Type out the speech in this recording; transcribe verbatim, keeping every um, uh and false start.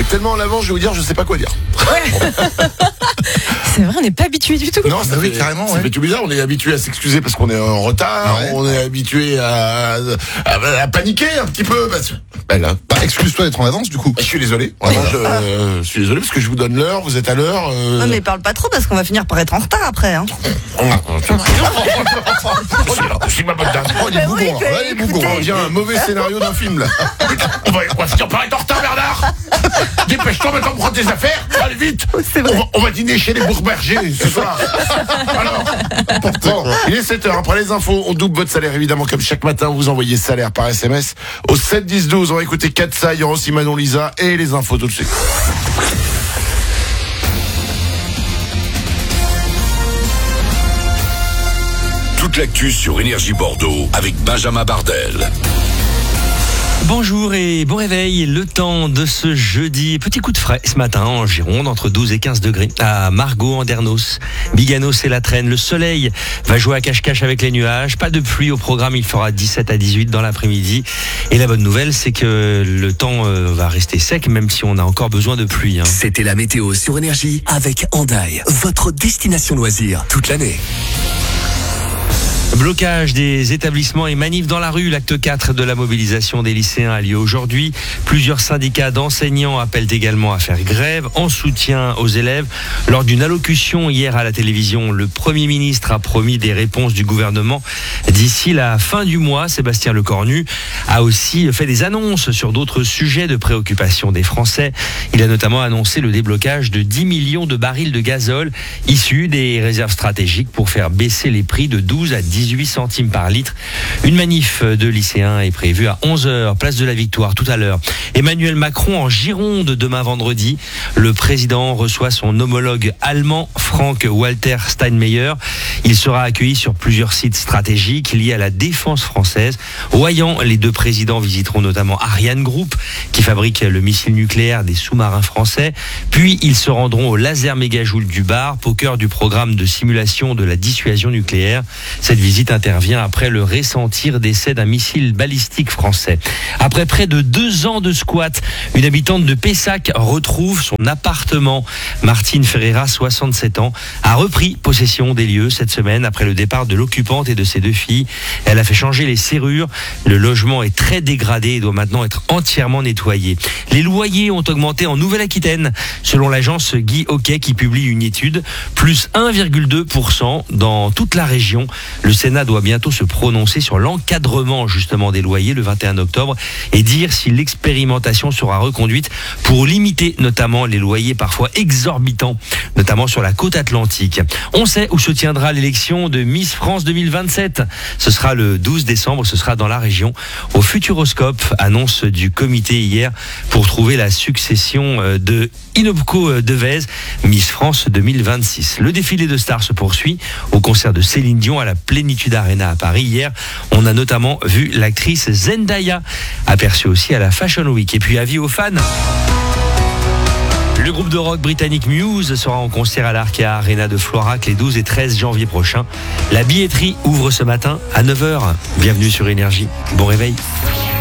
tellement en avant, je vais vous dire, je sais pas quoi dire. C'est vrai, on n'est pas habitué du tout. Non, ça oui, fait, carrément, ça ouais. fait tout bizarre. On est habitué à s'excuser parce qu'on est en retard. Ouais. On est habitué à, à, à paniquer un petit peu. Parce... Ben là, Bah, excuse-toi d'être en avance, du coup. je suis désolé. Vraiment, je, euh, je suis désolé parce que je vous donne l'heure. Vous êtes à l'heure. Euh... Non mais parle pas trop parce qu'on va finir par être en retard après. Hein. C'est ma bonne dame. Oh, les Bah oui, bougons, mais là, les bougons. On vient un mauvais scénario d'un film là. On va, on va finir par être en retard, Bernard. Dépêche-toi maintenant, prends tes affaires. Allez vite. C'est vrai. On va, on va dîner chez les Bourbergers ce soir. Alors, bon, il est sept heures. Après les infos, on double votre salaire évidemment comme chaque matin. Vous envoyez salaire par S M S au sept dix douze. On va écouter Katsa, il y aura aussi Manon Lisa et les infos tout de suite. Toute l'actu sur Énergie Bordeaux avec Benjamin Bardel. Bonjour et bon réveil, le temps de ce jeudi. Petit coup de frais ce matin en Gironde, entre douze et quinze degrés. À Margaux, Andernos, Biganos et La Traîne. Le soleil va jouer à cache-cache avec les nuages. Pas de pluie au programme, il fera dix-sept à dix-huit dans l'après-midi. Et la bonne nouvelle, c'est que le temps va rester sec, même si on a encore besoin de pluie. Hein. C'était la météo sur Énergie avec Hendaye, votre destination loisir toute l'année. Blocage des établissements et manifs dans la rue. L'acte quatre de la mobilisation des lycéens a lieu aujourd'hui. Plusieurs syndicats d'enseignants appellent également à faire grève en soutien aux élèves. Lors d'une allocution hier à la télévision, le Premier ministre a promis des réponses du gouvernement d'ici la fin du mois. Sébastien Lecornu a aussi fait des annonces sur d'autres sujets de préoccupation des Français. Il a notamment annoncé le déblocage de dix millions de barils de gazole issus des réserves stratégiques pour faire baisser les prix de douze à dix-huit centimes par litre. Une manif de lycéens est prévue à onze heures, place de la Victoire, tout à l'heure. Emmanuel Macron en Gironde demain vendredi. Le président reçoit son homologue allemand, Frank-Walter Steinmeier. Il sera accueilli sur plusieurs sites stratégiques liés à la défense française. Au Hayan, les deux présidents visiteront notamment Ariane Group, qui fabrique le missile nucléaire des sous-marins français. Puis, ils se rendront au laser mégajoule du Bar, au cœur du programme de simulation de la dissuasion nucléaire. Cette visite intervient après le ressentir d'essai d'un missile balistique français. Après près de deux ans de squat, une habitante de Pessac retrouve son appartement. Martine Ferreira, soixante-sept ans, a repris possession des lieux cette semaine après le départ de l'occupante et de ses deux filles. Elle a fait changer les serrures. Le logement est très dégradé et doit maintenant être entièrement nettoyé. Les loyers ont augmenté en Nouvelle-Aquitaine, selon l'agence Guy Hockey qui publie une étude, plus un virgule deux pour cent dans toute la région. Le Le Sénat doit bientôt se prononcer sur l'encadrement justement des loyers le vingt et un octobre et dire si l'expérimentation sera reconduite pour limiter notamment les loyers parfois exorbitants, notamment sur la côte atlantique. On sait où se tiendra l'élection de Miss France deux mille vingt-sept. Ce sera le douze décembre, ce sera dans la région, au Futuroscope, annonce du comité hier pour trouver la succession de Inopco Devez, Miss France deux mille vingt-six. Le défilé de stars se poursuit au concert de Céline Dion à la Plénitude Arena à Paris. Hier, on a notamment vu l'actrice Zendaya, aperçue aussi à la Fashion Week. Et puis avis aux fans, le groupe de rock britannique Muse sera en concert à l'Arkea Arena de Florac les douze et treize janvier prochains. La billetterie ouvre ce matin à neuf heures. Bienvenue sur Énergie. Bon réveil.